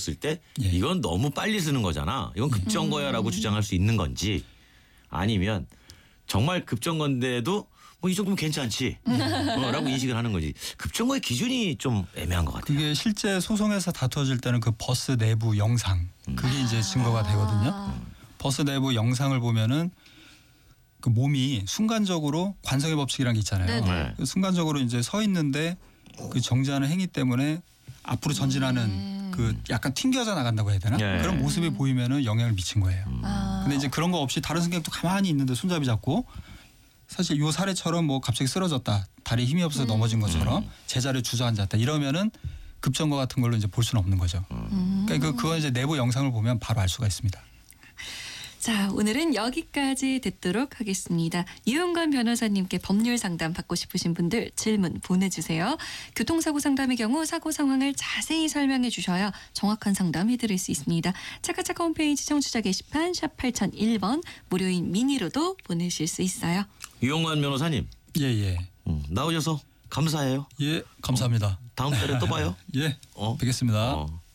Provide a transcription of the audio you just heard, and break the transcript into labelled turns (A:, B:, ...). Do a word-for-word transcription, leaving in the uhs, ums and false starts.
A: 봤을 때
B: 예.
A: 이건 너무 빨리 쓰는 거잖아. 이건 급정거야라고
C: 음.
A: 주장할 수 있는 건지 아니면 정말 급정거인데도 뭐 이 정도면 괜찮지 어, 라고 인식을 하는 거지. 급정거의 기준이 좀 애매한 것 같아요.
B: 그게 실제 소송에서 다투어질 때는 그 버스 내부 영상 그게 이제 증거가 되거든요.
C: 아.
B: 버스 내부 영상을 보면은 그 몸이 순간적으로 관성의 법칙이라는 게 있잖아요.
C: 네네.
A: 네.
B: 그 순간적으로 이제 서 있는데 그 정지하는 행위 때문에 앞으로 전진하는
C: 음.
B: 그 약간 튕겨져 나간다고 해야 되나?
A: 네.
B: 그런 모습이 보이면은 영향을 미친 거예요.
C: 아.
B: 근데 이제 그런 거 없이 다른 승객도 가만히 있는데 손잡이 잡고 사실 요 사례처럼 뭐 갑자기 쓰러졌다, 다리에 힘이 없어서
C: 음.
B: 넘어진 것처럼 제자리에 주저앉았다 이러면은 급정거 같은 걸로 이제 볼 수는 없는 거죠.
C: 음.
B: 그러니까 그 그건 이제 내부 영상을 보면 바로 알 수가 있습니다.
C: 자, 오늘은 여기까지 듣도록 하겠습니다. 이용관 변호사님께 법률 상담 받고 싶으신 분들 질문 보내주세요. 교통사고 상담의 경우 사고 상황을 자세히 설명해 주셔야 정확한 상담 해드릴 수 있습니다. 차카차카 홈페이지 청취자 게시판 샵 팔공공일 번 무료인 미니로도 보내실 수 있어요.
A: 이용관 변호사님
B: 예예.
A: 음, 나오셔서 감사해요.
B: 예, 감사합니다.
A: 다음 달에 또 봐요.
B: 예,
A: 어?
B: 뵙겠습니다.
A: 어.